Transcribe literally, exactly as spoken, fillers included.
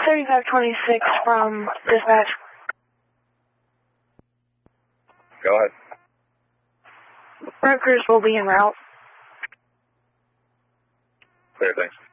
thirty-five twenty-six from dispatch. Go ahead. Brokers will be en route. Clear, thanks.